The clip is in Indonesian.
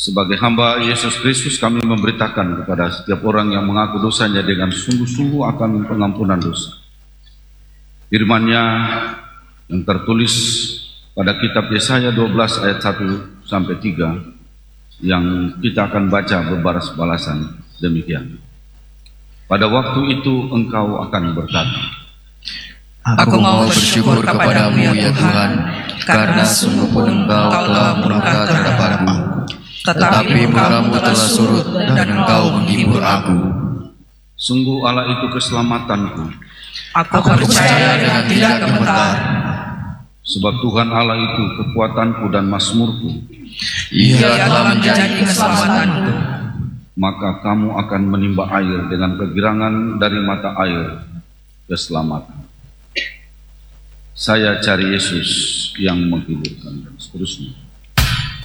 Sebagai hamba Yesus Kristus, kami memberitakan kepada setiap orang yang mengaku dosanya dengan sungguh-sungguh akan pengampunan dosa. Firman-Nya yang tertulis pada kitab Yesaya 12 ayat 1 sampai 3 yang kita akan baca berbalas-balasan demikian. Pada waktu itu engkau akan berkata, Aku mau bersyukur kepadamu ya Tuhan, karena sungguh pun engkau telah murka terhadap aku. Tetapi murkamu telah surut dan engkau menghibur aku. Sungguh Allah itu keselamatanku. Aku percaya dengan tidak gemetar. Sebab Tuhan Allah itu kekuatanku dan mazmurku. Ia telah menjadi keselamatanku. Maka kamu akan menimba air dengan kegirangan dari mata air keselamatan. Saya cari Yesus yang menghiburkan, dan seterusnya.